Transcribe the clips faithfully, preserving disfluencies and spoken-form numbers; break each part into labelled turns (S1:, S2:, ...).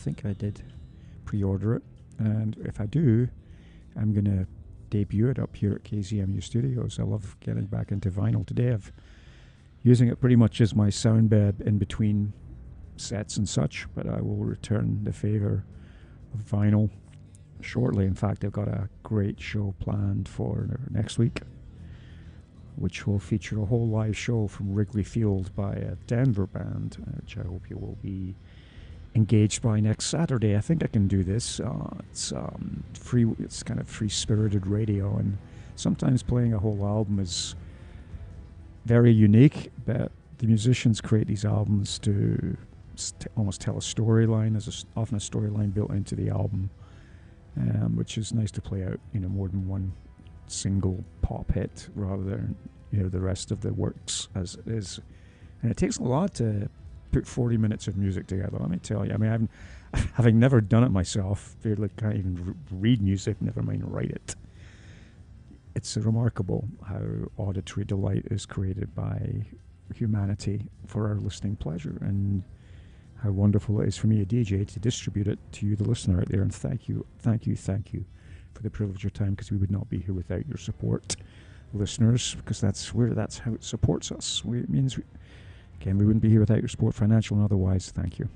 S1: think I did pre-order it, and if I do, I'm going to debut it up here at K Z M U Studios. I love getting back into vinyl today. I've using it pretty much as my sound bed in between sets and such, but I will return the favor of vinyl shortly. In fact, I've got a great show planned for next week, which will feature a whole live show from Wrigley Field by a Denver band, which I hope you will be engaged by next Saturday. I think I can do this. Uh, it's um, free. It's kind of free-spirited radio, and sometimes playing a whole album is very unique, but the musicians create these albums to st- almost tell a storyline. There's a, often a storyline built into the album, um, which is nice to play out, you know, more than one single pop hit rather than, you know, the rest of the works as it is. And it takes a lot to put forty minutes of music together, let me tell you. I mean, I've, having never done it myself, barely can't even re- read music, never mind write it. It's remarkable how auditory delight is created by humanity for our listening pleasure, and how wonderful it is for me, a D J, to distribute it to you, the listener out there. And thank you, thank you, thank you for the privilege of your time, because we would not be here without your support, listeners, because that's where that's how it supports us. We, it means, we, again, we wouldn't be here without your support, financial and otherwise. Thank you.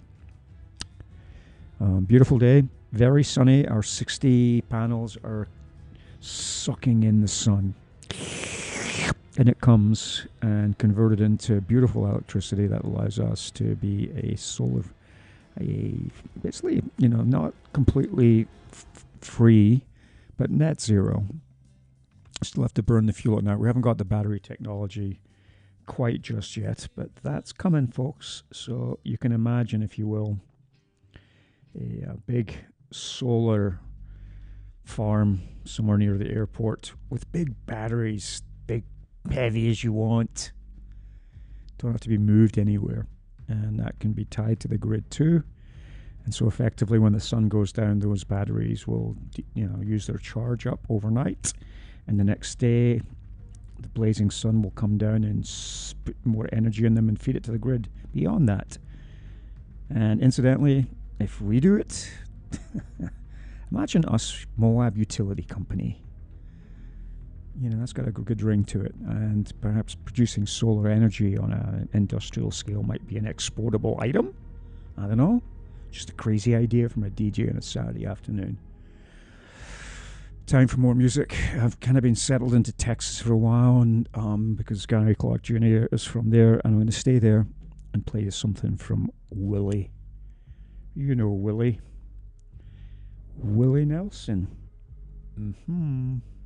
S1: Um, beautiful day, very sunny. Our sixty panels are sucking in the sun, and it comes and converted into beautiful electricity that allows us to be a solar, a basically, you know, not completely f- free, but net zero. Still have to burn the fuel now. We haven't got the battery technology quite just yet, but that's coming, folks. So you can imagine, if you will, a, a big solar farm somewhere near the airport with big batteries, big, heavy as you want. Don't have to be moved anywhere, and that can be tied to the grid too. And so effectively, when the sun goes down, those batteries will, you know, use their charge up overnight, and the next day the blazing sun will come down and put more energy in them and feed it to the grid beyond that. And incidentally, if we do it, imagine us, Moab Utility Company. You know, that's got a good ring to it. And perhaps producing solar energy on an industrial scale might be an exportable item. I don't know. Just a crazy idea from a D J on a Saturday afternoon. Time for more music. I've kind of been settled into Texas for a while, and um, because Gary Clark Junior is from there, and I'm going to stay there and play you something from Willie. You know Willie. Willie Nelson. Mm-hmm.